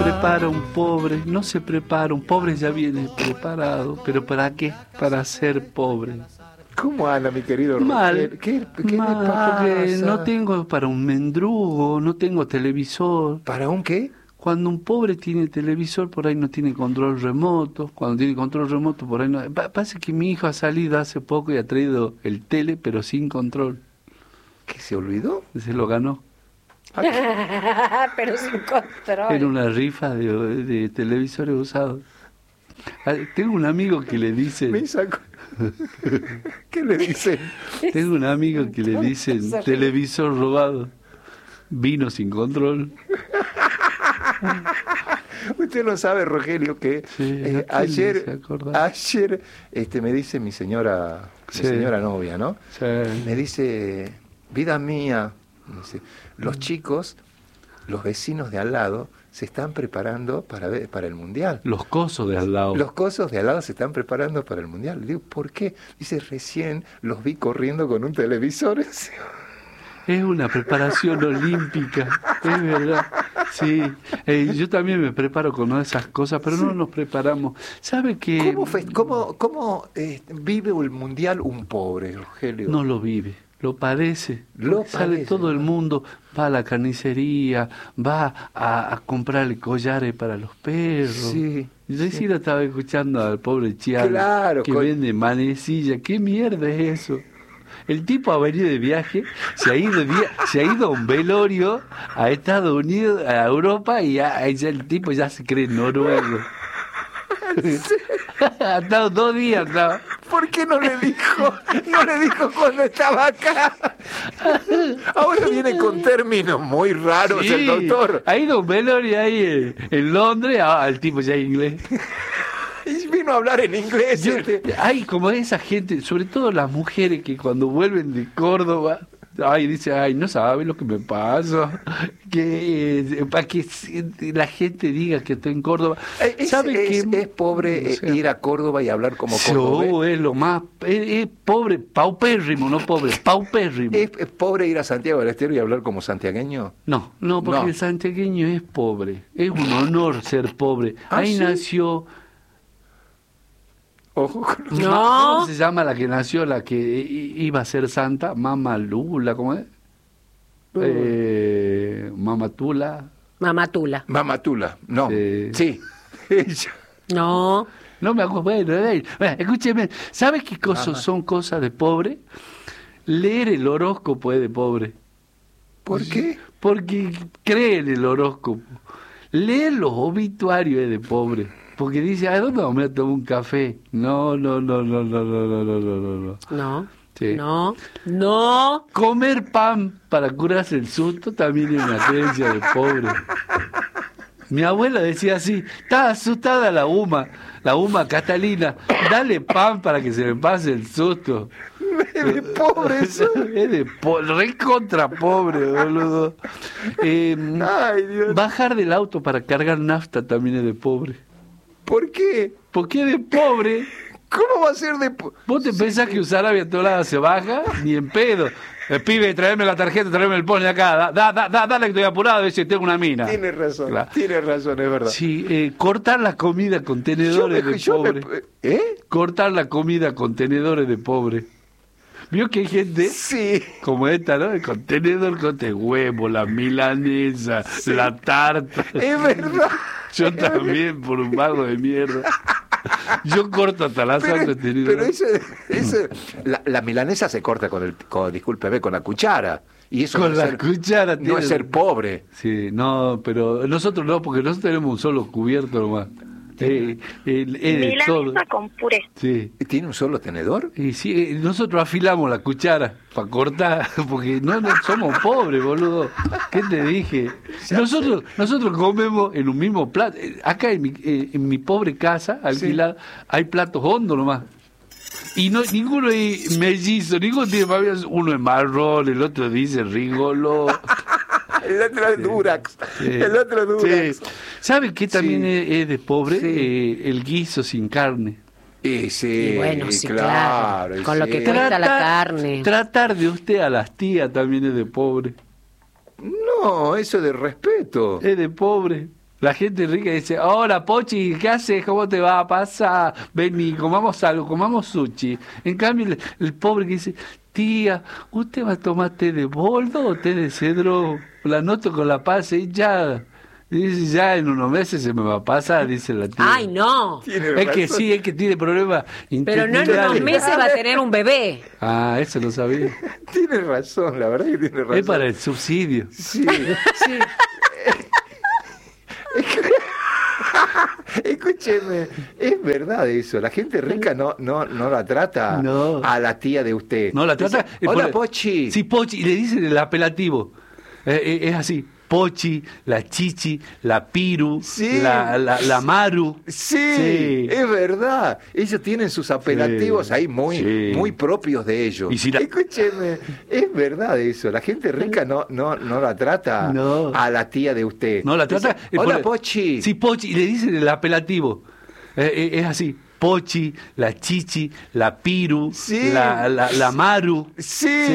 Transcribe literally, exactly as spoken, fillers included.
prepara un pobre, no se prepara, un pobre ya viene preparado, pero ¿para qué? Para ser pobre. ¿Cómo anda, mi querido Mal, Rogelio? ¿Qué, qué mal, le pasa? porque no tengo para un mendrugo, no tengo televisor. ¿Para un qué? Cuando un pobre tiene televisor, por ahí no tiene control remoto. Cuando tiene control remoto, por ahí no... Pa- Pasa que mi hijo ha salido hace poco y ha traído el tele, pero sin control. ¿Qué se olvidó? Se lo ganó. Pero sin control. Era una rifa de, de televisores usados. Ah, Tengo un amigo que le dice... Me sacó... ¿Qué le dicen? Tengo un amigo que le dicen televisor robado. Vino sin control. Usted no sabe, Rogelio, que Sí, eh, ¿a quién le ayer, hice acordar? ayer este, me dice mi señora, Sí. mi señora novia, ¿no? Sí. Me dice, vida mía, me dice, los chicos, los vecinos de al lado, se están preparando para ver, para el Mundial. Los cosos de al lado. Los cosos de al lado se están preparando para el Mundial. Le digo, ¿por qué? Dice, recién los vi corriendo con un televisor. Es una preparación olímpica, es verdad. Sí, eh, yo también me preparo con una de esas cosas, pero no nos preparamos. ¿Sabe que ¿Cómo, fe- cómo, cómo eh, vive el Mundial un pobre, Rogelio? no lo vive? Lo padece, Lo porque sale padece, todo el ¿no? mundo, va a la carnicería, va a, a comprarle collares para los perros. Sí, Recién estaba escuchando al pobre Chiaro, Claro, que con- vende manecilla. ¿Qué mierda es eso? El tipo ha venido de viaje, se ha ido de via- se ha ido a un velorio a Estados Unidos, a Europa, y ya, ya el tipo ya se cree noruego. Ha estado dos días, ¿no? ¿Por qué no le dijo? No le dijo cuando estaba acá. Ahora viene con términos muy raros el doctor. Ha ido a un velorio ahí en, en Londres, ah, el tipo ya es inglés. Y vino a hablar en inglés. Yo- este. hay como esa gente, sobre todo las mujeres que cuando vuelven de Córdoba, ay, dice, ay, no sabe lo que me pasa, que eh, para que la gente diga que estoy en Córdoba. Eh, Es, ¿Sabe es- que es pobre eh, o sea, ir a Córdoba y hablar como yo, cordobés. es lo más, es, es pobre, paupérrimo, no pobre, paupérrimo. ¿Es, es pobre ir a Santiago del Estero y hablar como santiagueño? No, no, porque No. el santiagueño es pobre, es un honor ser pobre. ¿Ah, Ahí sí? nació... Ojo con los- No. ¿Cómo se llama la que nació, la que i- iba a ser santa? Mama Lula, ¿cómo es? Eh, Mamatula. Mamatula. Mamatula, no. Sí. Sí. Ella. No. No me acuerdo. Bueno, eh, bueno, escúcheme, ¿sabes qué cosas Ajá. son cosas de pobre? Leer el horóscopo es de pobre. ¿Por qué? Porque cree en el horóscopo. Leer los obituarios es de pobre. Porque dice, ¿a dónde vamos a tomar un café? No, no, no, no, no, no, no, no, no, no, no. No. Sí. No. No. Comer pan para curarse el susto también es una creencia de pobre. Mi abuela decía así, está asustada la Uma, la Uma Catalina, dale pan para que se me pase el susto. Es de pobre eso. Es de po re contra pobre, boludo. Eh, Ay, Dios. bajar del auto para cargar nafta también es de pobre. ¿Por qué? ¿Por qué de pobre? ¿Cómo va a ser de pobre? ¿Vos te pensás que usar aviatolada se baja? Ni en pedo. El pibe, traeme la tarjeta, traeme el pone acá. Da, da, da, da, dale que estoy apurado, dice, tengo una mina. Tiene razón, Claro. tiene razón, es verdad. Sí, eh, cortar la comida con tenedores me- de yo me- pobre. ¿Eh? Cortar la comida con tenedores de pobre. ¿Vio que hay gente Sí. como esta, no? El contenedor con el huevo, la milanesa, la tarta. Es verdad. Yo también, por un vago de mierda. Yo corto hasta la Pero, salsa tenedor. pero eso, eso la, la milanesa se corta con el, con, discúlpeme, con la cuchara. Y eso Con no la es ser, cuchara no tiene- es ser pobre. Sí, no, pero nosotros no, porque nosotros tenemos un solo cubierto nomás. Eh, el- el de todo. Milanesa con puré. Sí. ¿Tiene un solo tenedor? Y sí, eh, nosotros afilamos la cuchara para cortar, porque no, no somos pobres, boludo. ¿Qué te dije? Nosotros nosotros comemos en un mismo plato. Eh, Acá en mi, eh, en mi pobre casa, alquilada, hay platos hondos nomás. Y no ninguno es mellizo, ninguno tiene más, uno es marrón, el otro dice rigolo. El otro es Durax. Sí. El otro es Durax. Sí. ¿Sabe qué también Sí. es, es de pobre? Sí. Eh, el guiso sin carne. Y sí, Y bueno, sí, claro. y Con lo sí. que cuesta la carne. Tratar de usted a las tías también es de pobre. No, eso de respeto. Es de pobre. La gente rica dice, hola Pochi, ¿qué haces? ¿Cómo te va? Pasa, vení, comamos algo, comamos sushi. En cambio, el, el pobre que dice, tía, ¿usted va a tomar té de boldo o té de cedro? La noto con la panza hinchada. Y dice, ya en unos meses se me va a pasar, dice la tía. Ay, no. Es que sí, es que tiene problemas Pero no en intestinales. unos meses va a tener un bebé. Ah, eso lo sabía. Tiene razón, la verdad que tiene razón. Es para el subsidio. Sí, sí. Escúcheme, es verdad eso. La gente rica no no no la trata No. a la tía de usted. No, la trata... Dice, hola, por- Pochi. Sí, Pochi, y le dicen el apelativo. Eh, eh, es así, Pochi, la Chichi, la Piru, Sí. la, la, la Maru. Sí, Sí. es verdad. Ellos tienen sus apelativos Sí, ahí muy, sí. muy propios de ellos. Y si la- Escúcheme, es verdad eso. La gente rica no, no, no la trata No. a la tía de usted. No, la trata... Dice, eh, hola, por- Pochi. Sí, Pochi, y le dicen el apelativo. Eh, eh, es así, Pochi, la Chichi, la Piru, Sí. la, la, la Maru. Sí.